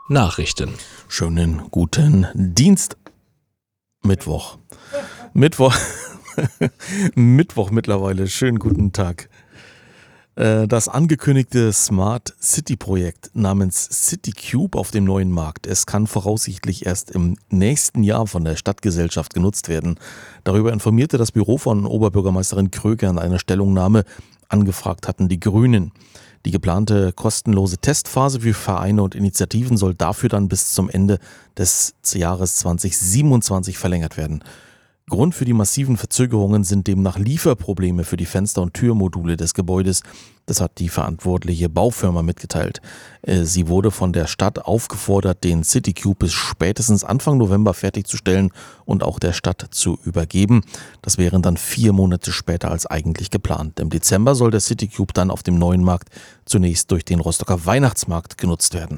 Nachrichten. Schönen guten Mittwoch. Mittwoch mittlerweile. Schönen guten Tag. Das angekündigte Smart City Projekt namens CityCube auf dem neuen Markt. Es kann voraussichtlich erst im nächsten Jahr von der Stadtgesellschaft genutzt werden. Darüber informierte das Büro von Oberbürgermeisterin Kröger in einer Stellungnahme. Angefragt hatten die Grünen. Die geplante kostenlose Testphase für Vereine und Initiativen soll dafür dann bis zum Ende des Jahres 2027 verlängert werden. Grund für die massiven Verzögerungen sind demnach Lieferprobleme für die Fenster- und Türmodule des Gebäudes. Das hat die verantwortliche Baufirma mitgeteilt. Sie wurde von der Stadt aufgefordert, den CityCube bis spätestens Anfang November fertigzustellen und auch der Stadt zu übergeben. Das wären dann 4 Monate später als eigentlich geplant. Im Dezember soll der CityCube dann auf dem neuen Markt zunächst durch den Rostocker Weihnachtsmarkt genutzt werden.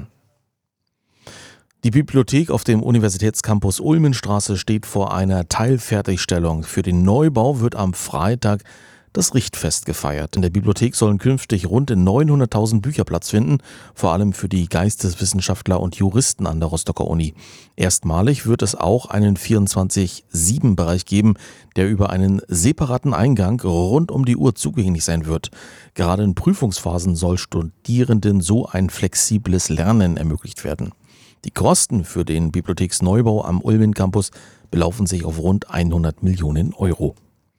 Die Bibliothek auf dem Universitätscampus Ulmenstraße steht vor einer Teilfertigstellung. Für den Neubau wird am Freitag das Richtfest gefeiert. In der Bibliothek sollen künftig rund 900.000 Bücher Platz finden, vor allem für die Geisteswissenschaftler und Juristen an der Rostocker Uni. Erstmalig wird es auch einen 24/7-Bereich geben, der über einen separaten Eingang rund um die Uhr zugänglich sein wird. Gerade in Prüfungsphasen soll Studierenden so ein flexibles Lernen ermöglicht werden. Die Kosten für den Bibliotheksneubau am Ulmen Campus belaufen sich auf rund 100 Millionen Euro.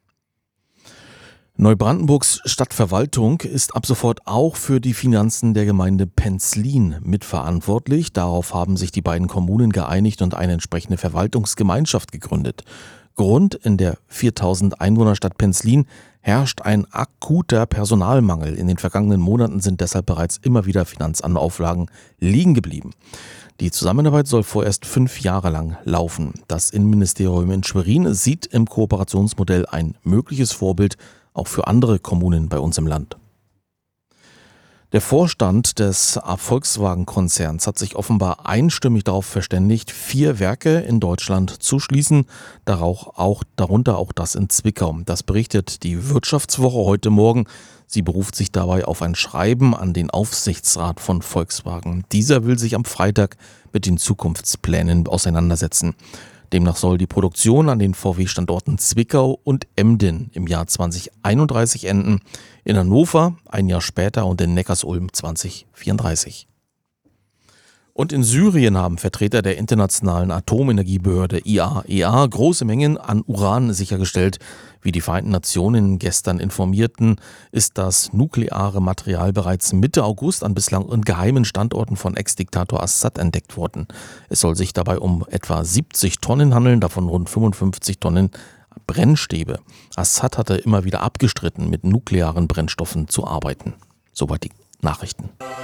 Neubrandenburgs Stadtverwaltung ist ab sofort auch für die Finanzen der Gemeinde Penzlin mitverantwortlich. Darauf haben sich die beiden Kommunen geeinigt und eine entsprechende Verwaltungsgemeinschaft gegründet. Grund: in der 4000 Einwohnerstadt Penzlin herrscht ein akuter Personalmangel. In den vergangenen Monaten sind deshalb bereits immer wieder Finanzauflagen liegen geblieben. Die Zusammenarbeit soll vorerst 5 Jahre lang laufen. Das Innenministerium in Schwerin sieht im Kooperationsmodell ein mögliches Vorbild auch für andere Kommunen bei uns im Land. Der Vorstand des Volkswagen-Konzerns hat sich offenbar einstimmig darauf verständigt, 4 Werke in Deutschland zu schließen, darunter auch das in Zwickau. Das berichtet die Wirtschaftswoche heute Morgen. Sie beruft sich dabei auf ein Schreiben an den Aufsichtsrat von Volkswagen. Dieser will sich am Freitag mit den Zukunftsplänen auseinandersetzen. Demnach soll die Produktion an den VW-Standorten Zwickau und Emden im Jahr 2031 enden, in Hannover ein Jahr später und in Neckarsulm 2034. Und in Syrien haben Vertreter der Internationalen Atomenergiebehörde IAEA große Mengen an Uran sichergestellt. Wie die Vereinten Nationen gestern informierten, ist das nukleare Material bereits Mitte August an bislang geheimen Standorten von Ex-Diktator Assad entdeckt worden. Es soll sich dabei um etwa 70 Tonnen handeln, davon rund 55 Tonnen Brennstäbe. Assad hatte immer wieder abgestritten, mit nuklearen Brennstoffen zu arbeiten. Soweit die Nachrichten.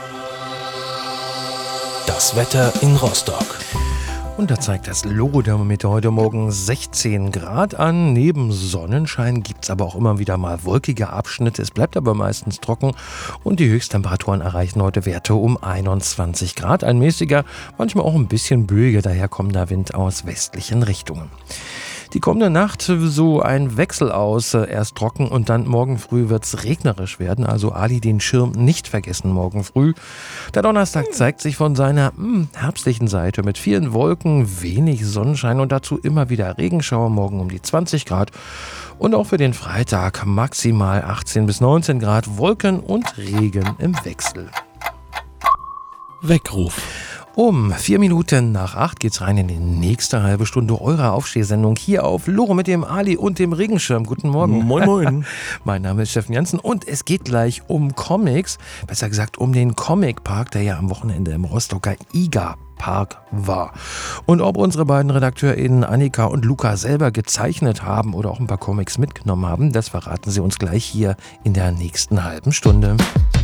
Das Wetter in Rostock. Und da zeigt das Logothermometer heute Morgen 16 Grad an. Neben Sonnenschein gibt es aber auch immer wieder mal wolkige Abschnitte. Es bleibt aber meistens trocken und die Höchsttemperaturen erreichen heute Werte um 21 Grad. Ein mäßiger, manchmal auch ein bisschen böiger daherkommender Wind aus westlichen Richtungen. Die kommende Nacht so ein Wechsel aus, erst trocken und dann morgen früh wird es regnerisch werden. Also Ali, den Schirm nicht vergessen morgen früh. Der Donnerstag zeigt sich von seiner herbstlichen Seite mit vielen Wolken, wenig Sonnenschein und dazu immer wieder Regenschauer, morgen um die 20 Grad. Und auch für den Freitag maximal 18 bis 19 Grad, Wolken und Regen im Wechsel. Weckruf. Um 4 Minuten nach 8 geht's rein in die nächste halbe Stunde eurer Aufstehsendung hier auf Loro mit dem Ali und dem Regenschirm. Guten Morgen. Moin, moin. Mein Name ist Steffen Jansen und es geht gleich um Comics, besser gesagt um den Comicpark, der ja am Wochenende im Rostocker IGA-Park war. Und ob unsere beiden RedakteurInnen Annika und Luca selber gezeichnet haben oder auch ein paar Comics mitgenommen haben, das verraten sie uns gleich hier in der nächsten halben Stunde.